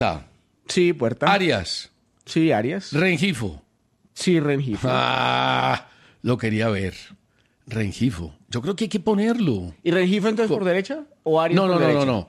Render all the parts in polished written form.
Sí, Puerta. Arias. Sí, Arias. Rengifo. Sí, Rengifo. Lo quería ver. Rengifo. Yo creo que hay que ponerlo. ¿Y Rengifo entonces por derecha? ¿O Arias No, por derecha?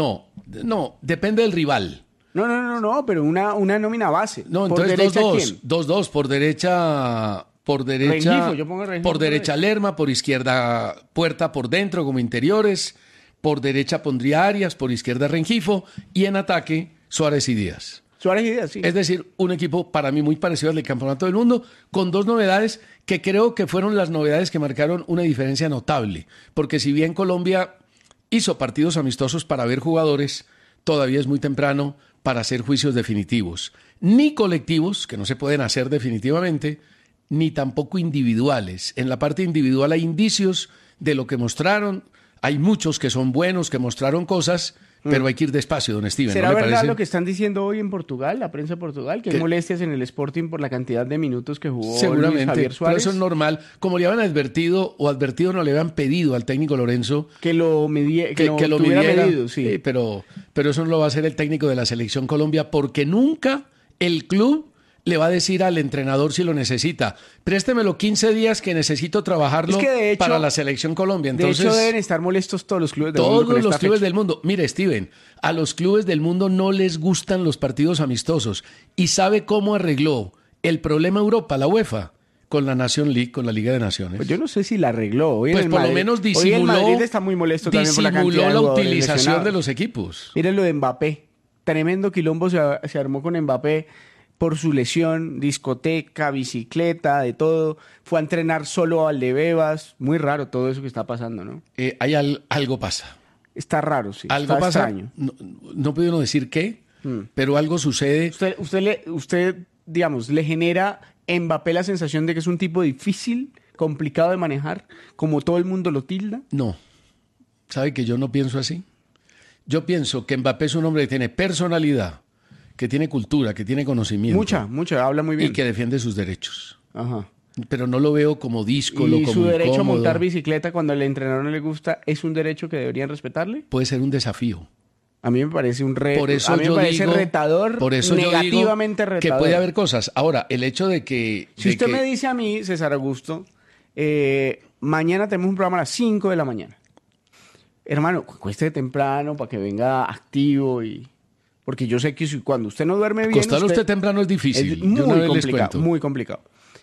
No, depende del rival. No, pero una nómina base. No, ¿Por entonces derecha 2-2. quién? 2-2 por derecha. Rengifo, yo pongo Rengifo por derecha Lerma, por izquierda Puerta por dentro como interiores. Por derecha pondría Arias, por izquierda Rengifo. Y en ataque Suárez y Díaz. Suárez y Díaz, sí. Es decir, un equipo para mí muy parecido al del Campeonato del Mundo, con dos novedades que creo que fueron las novedades que marcaron una diferencia notable. Porque si bien Colombia hizo partidos amistosos para ver jugadores, todavía es muy temprano para hacer juicios definitivos. Ni colectivos, que no se pueden hacer definitivamente, ni tampoco individuales. En la parte individual hay indicios de lo que mostraron. Hay muchos que son buenos, que mostraron cosas, pero hay que ir despacio, don Steven. ¿Será ¿no le verdad parece? lo que están diciendo hoy en Portugal, la prensa de Portugal, que hay molestias en el Sporting por la cantidad de minutos que jugó Luis Seguramente, Javier pero Suárez? eso es normal. Como le habían advertido no le habían pedido al técnico Lorenzo Que lo tuviera midiera, medido, sí. pero eso no lo va a hacer el técnico de la Selección Colombia, porque nunca el club le va a decir al entrenador si lo necesita. Préstemelo 15 días que necesito trabajarlo Es que de hecho, para la Selección Colombia. Entonces, de hecho, deben estar molestos todos los clubes del mundo. todos los clubes del mundo. Mire, Steven, a los clubes del mundo no les gustan los partidos amistosos. ¿Y sabe cómo arregló el problema Europa, la UEFA? Con la Nation League, con la Liga de Naciones. Pues yo no sé si la arregló. Hoy Pues en el por lo Madrid- menos hoy el disimuló, Madrid está muy molesto también por la cantidad de la jugadores utilización lesionados. de los equipos. Miren lo de Mbappé. Tremendo quilombo se armó con Mbappé por su lesión, discoteca, bicicleta, de todo. Fue a entrenar solo a Valdebebas. Muy raro todo eso que está pasando, ¿no? Algo pasa. Está raro, sí. Algo Está pasa. extraño. No puedo decir qué, pero algo sucede. Usted, digamos, le genera a Mbappé la sensación de que es un tipo difícil, complicado de manejar, como todo el mundo lo tilda. No. ¿Sabe que yo no pienso así? Yo pienso que Mbappé es un hombre que tiene personalidad, que tiene cultura, que tiene conocimiento. Mucha, habla muy bien. Y que defiende sus derechos. Ajá. Pero no lo veo como díscolo, Y como su derecho a incómodo. montar bicicleta cuando al entrenador no le gusta, ¿es un derecho que deberían respetarle? Puede ser un desafío. A mí me parece un reto. Por eso a mí me yo parece digo, retador, por eso yo negativamente digo retador. que puede haber cosas. Ahora, el hecho de que... Si usted me dice a mí, César Augusto, mañana tenemos un programa a las 5 de la mañana. Hermano, cueste temprano para que venga activo y... Porque yo sé que cuando usted no duerme bien... Acostarlo usted temprano es difícil. Es Yo una muy vez les complicado, cuento. muy complicado.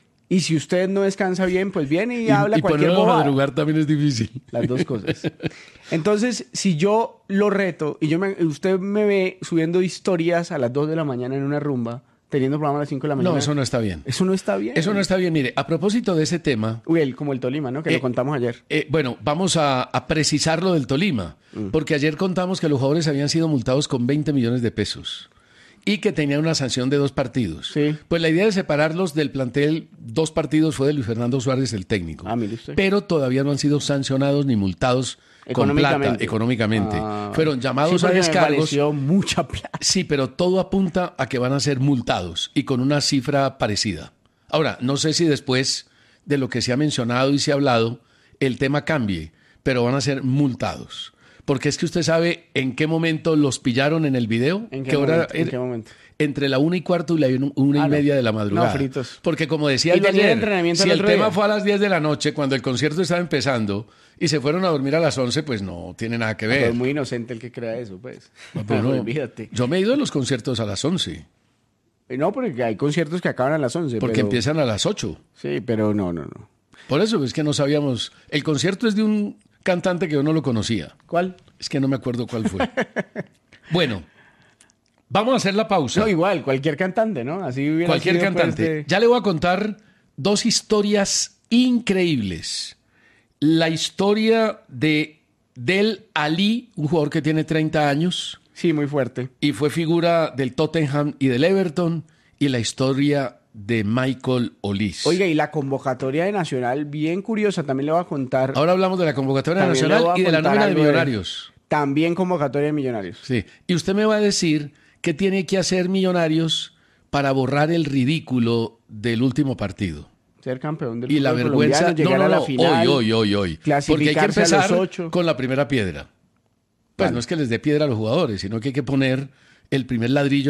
Y si usted no descansa bien, pues viene y, Y habla cualquier ponerlo a bobada. madrugar también es difícil. Las dos cosas. Entonces, si yo lo reto y usted me ve subiendo historias a las 2 de la mañana en una rumba, teniendo programa a las 5 de la mañana... No, eso no está bien. Eso no está bien. Eso no está bien. Mire, a propósito de ese tema... Uy, como el Tolima, ¿no? Que lo contamos ayer. Bueno, vamos a precisar lo del Tolima. Porque ayer contamos que los jugadores habían sido multados con 20 millones de pesos. Y que tenían una sanción de 2 partidos. Sí. Pues la idea de separarlos del plantel, 2 partidos, fue de Luis Fernando Suárez, el técnico. Mire usted. Pero todavía no han sido sancionados ni multados con plata, económicamente. Fueron llamados Sí, a porque me descargos. pareció mucha plata. Sí, pero todo apunta a que van a ser multados y con una cifra parecida. Ahora, no sé si después de lo que se ha mencionado y se ha hablado, el tema cambie, pero van a ser multados. Porque es que usted sabe en qué momento los pillaron en el video. ¿En qué momento? Entre la 1:15 y la 1:30 de la madrugada. No, fritos. Porque como decía Y yo tenía ayer, entrenamiento si el el otro tema día. fue a las 10 de la noche, cuando el concierto estaba empezando, y se fueron a dormir a las 11, pues no tiene nada que ver. Pero es muy inocente el que crea eso, pues. No, pero no. Olvídate. Yo me he ido a los conciertos a las 11, No, porque hay conciertos que acaban a las 11. porque pero... empiezan a las 8. Sí, pero no. Por eso es que no sabíamos. El concierto es de un cantante que yo no lo conocía. ¿Cuál? Es que no me acuerdo cuál fue. Bueno, vamos a hacer la pausa. No, igual, cualquier cantante, ¿no? Así hubiera Cualquier sido, pues, cantante. Ya le voy a contar 2 historias increíbles. La historia de Del Ali, un jugador que tiene 30 años Sí, muy fuerte. y fue figura del Tottenham y del Everton, y la historia de Michael Olise. Oiga, y la convocatoria de Nacional, bien curiosa, también le voy a contar. Ahora hablamos de la convocatoria También le nacional voy a y de la contar nómina de algo de- Millonarios. También convocatoria de Millonarios. Sí. Y usted me va a decir qué tiene que hacer Millonarios para borrar el ridículo del último partido. Ser campeón del Y la fútbol vergüenza, colombiano, llegar a la final, hoy. Porque hay que clasificarse a los empezar 8. con la primera piedra. Pues Vale. no es que les dé piedra a los jugadores, sino que hay que poner el primer ladrillo